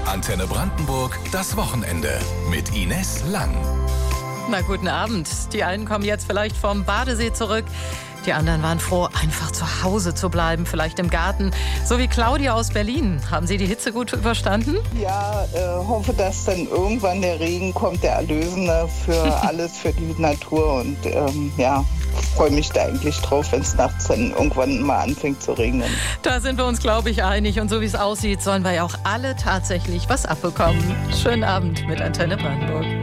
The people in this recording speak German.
Antenne Brandenburg, das Wochenende mit Ines Lang. Na, guten Abend. Die einen kommen jetzt vielleicht vom Badesee zurück. Die anderen waren froh, einfach zu Hause zu bleiben, vielleicht im Garten. So wie Claudia aus Berlin. Haben Sie die Hitze gut überstanden? Ja, hoffe, dass dann irgendwann der Regen kommt, der Erlösende für alles, für die Natur. Und freue mich da eigentlich drauf, wenn es nachts dann irgendwann mal anfängt zu regnen. Da sind wir uns, glaube ich, einig. Und so wie es aussieht, sollen wir ja auch alle tatsächlich was abbekommen. Schönen Abend mit Antenne Brandenburg.